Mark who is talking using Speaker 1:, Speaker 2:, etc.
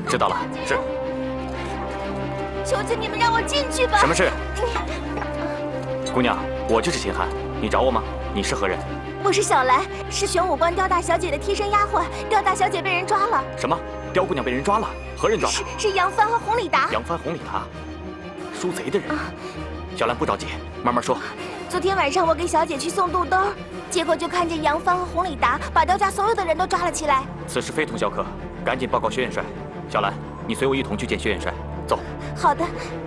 Speaker 1: 知道了，是。
Speaker 2: 求求你们让我进去吧！
Speaker 1: 什么事？姑娘，我就是秦寒，你找我吗？你是何人？
Speaker 2: 我是小兰，是玄武关刁大小姐的替身丫鬟。刁大小姐被人抓了。
Speaker 1: 什么？刁姑娘被人抓了？何人抓的？
Speaker 2: 是杨帆和洪礼达。
Speaker 1: 杨帆、洪礼达，赎贼的人。小兰不着急，慢慢说。
Speaker 2: 昨天晚上我给小姐去送肚兜，结果就看见杨帆和洪礼达把刁家所有的人都抓了起来。
Speaker 1: 此事非同小可，赶紧报告薛元帅。小兰，你随我一同去见薛元帅。走。
Speaker 2: 好的。